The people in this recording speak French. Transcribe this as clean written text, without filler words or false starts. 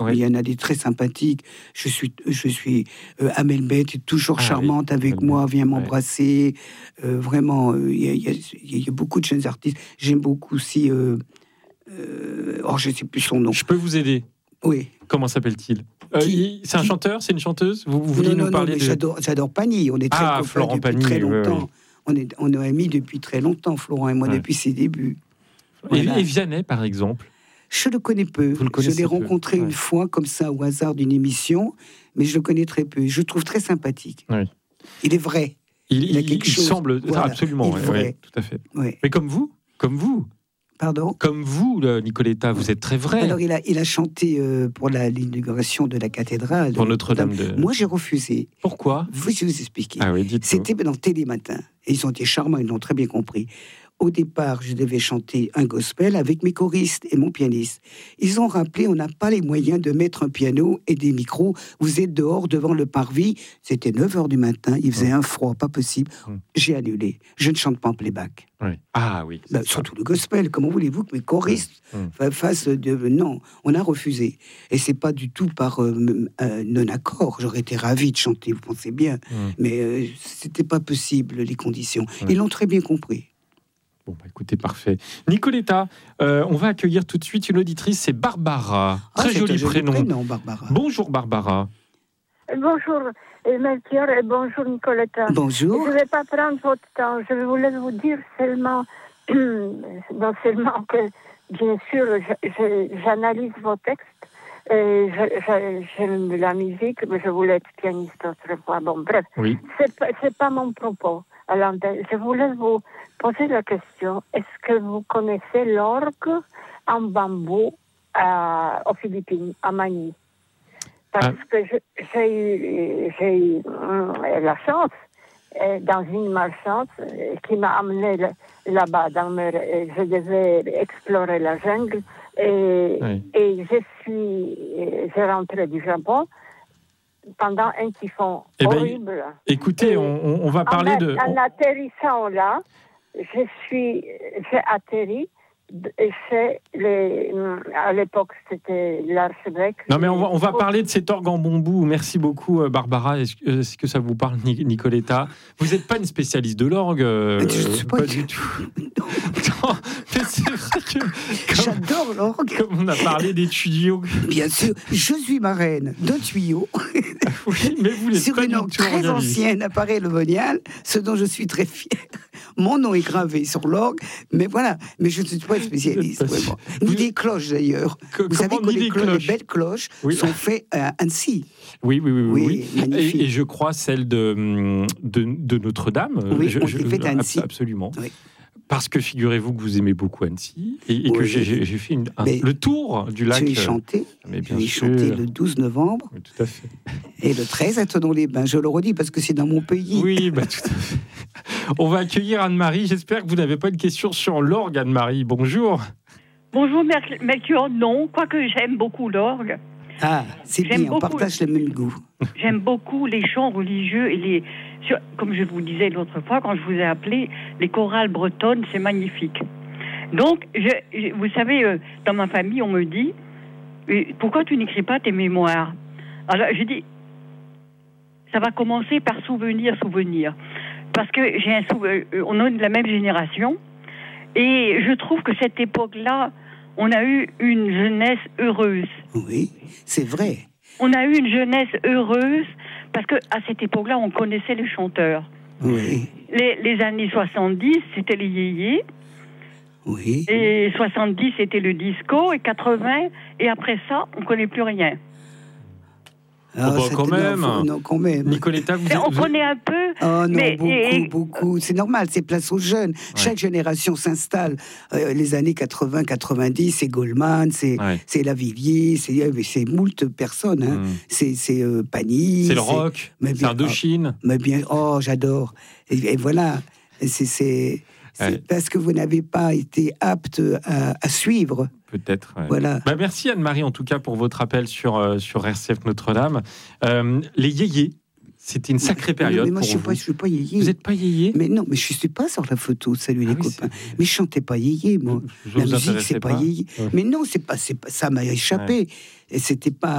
Oui. Il y en a des très sympathiques. Je suis Amel Beth est toujours charmante avec moi, vient m'embrasser. Vraiment, il y a beaucoup de jeunes artistes. J'aime beaucoup aussi. Je ne sais plus son nom. Je peux vous aider? Oui. Comment s'appelle-t-il? C'est un chanteur? C'est une chanteuse? Vous vouliez nous parler de... J'adore Pagny. On est très copains Florent depuis Pagny, très longtemps. Oui. On est amis depuis très longtemps, Florent et moi, depuis ses débuts. Voilà. Et Vianney, par exemple? Je le connais peu. Je l'ai rencontré une fois, comme ça, au hasard d'une émission, mais je le connais très peu. Je le trouve très sympathique. Oui. Il est vrai. Il a quelque chose. Semble... Voilà. Absolument, vrai. Tout à fait. Oui. Mais comme vous. Pardon? Comme vous, Nicoletta, vous êtes très vrai. Alors, il a chanté pour l'inauguration de la cathédrale. Pour Notre-Dame de... Moi, j'ai refusé. Pourquoi? Je vais vous expliquer. Ah oui, dites-nous. C'était dans Télématin. Et ils ont été charmants, ils l'ont très bien compris. Au départ, je devais chanter un gospel avec mes choristes et mon pianiste. Ils ont rappelé, on n'a pas les moyens de mettre un piano et des micros. Vous êtes dehors devant le parvis. C'était 9h du matin, il faisait un froid, pas possible. J'ai annulé. Je ne chante pas en playback. Oui. Ah oui. Surtout le gospel. Comment voulez-vous que mes choristes fassent de... Non, on a refusé. Et c'est pas du tout par non-accord. J'aurais été ravi de chanter, vous pensez bien. Mais c'était pas possible, les conditions. Ils l'ont très bien compris. Bon, écoutez, parfait. Nicoletta, on va accueillir tout de suite une auditrice, c'est Barbara. Très joli prénom. Barbara. Bonjour Barbara. Bonjour Melchior et bonjour Nicoletta. Bonjour. Je ne vais pas prendre votre temps. Je voulais vous dire seulement que, bien sûr, j'analyse vos textes. J'aime la musique, mais je voulais être pianiste autrefois. Bon, bref, c'est pas mon propos. Alors, je voulais vous poser la question, est-ce que vous connaissez l'orgue en bambou aux Philippines, à Manille? Parce que j'ai eu la chance, dans une malchance, qui m'a amené là-bas. Je devais explorer la jungle et j'ai rentré du Japon pendant un typhon horrible. Écoutez, on va parler de... En atterrissant là, j'ai atterri à l'époque, c'était l'archevêque. Non, mais on va parler de cet orgue en bambou. Merci beaucoup, Barbara. Est-ce que ça vous parle, Nicoletta? Vous n'êtes pas une spécialiste de l'orgue? Pas du tout. Non, mais c'est vrai que... J'adore l'orgue. Comme on a parlé des tuyaux. Bien sûr, je suis marraine d'un tuyau. Oui, mais vous l'êtes sur pas une orgue très ancienne, appareil Le Monial, ce dont je suis très fière. Mon nom est gravé sur l'orgue, mais voilà. Mais je ne suis pas spécialiste. Ni des cloches d'ailleurs. Vous savez que les belles cloches sont faites à Annecy. Oui. Magnifique. Et je crois celle de Notre-Dame. Oui, on les fait à Annecy. Absolument. Oui. Parce que figurez-vous que vous aimez beaucoup Annecy et que j'ai fait le tour du lac. Je l'ai chanté. Je l'ai chanté le 12 novembre. Oui, tout à fait. Et le 13 à Thonon-les-Bains. Je le redis parce que c'est dans mon pays. Oui, tout à fait. On va accueillir Anne-Marie. J'espère que vous n'avez pas une question sur l'orgue, Anne-Marie. Bonjour. Bonjour, Melchior. Non, quoique j'aime beaucoup l'orgue. Ah, c'est bien, on partage le même goût. J'aime beaucoup les chants religieux et comme je vous disais l'autre fois, quand je vous ai appelé, les chorales bretonnes, c'est magnifique. Donc, vous savez, dans ma famille, on me dit, pourquoi tu n'écris pas tes mémoires? Alors, je dis, ça va commencer par souvenir. Parce que on est de la même génération, et je trouve que cette époque-là, on a eu une jeunesse heureuse. Oui, c'est vrai. On a eu une jeunesse heureuse parce qu'à cette époque-là, on connaissait les chanteurs. Oui. Les années 70, c'était les yéyés. Oui. Et 70, c'était le disco. Et 80, et après ça, on ne connaît plus rien. Quand même. Nicoletta, on connaît un peu. Oh non, beaucoup. C'est normal, c'est place aux jeunes. Ouais. Chaque génération s'installe. Les années 80, 90, c'est Goldman, c'est Lavilliers, c'est moult personnes. Hein. C'est Pagny. C'est le rock, c'est Indochine. J'adore. Et voilà, c'est parce que vous n'avez pas été apte à suivre. Peut-être. Ouais. Voilà. Merci Anne-Marie en tout cas pour votre appel sur RCF Notre-Dame. Les yéyés, C'était une sacrée période. Mais moi, je ne suis pas yéyé. Vous n'êtes pas yéyé? Mais non, mais je ne suis pas sur la photo, salut les copains. Mais je ne chantais pas yéyé, moi. La musique, c'est pas yéyé. Ouais. Mais non, c'est pas, ça m'a échappé. Ouais. Et c'était pas.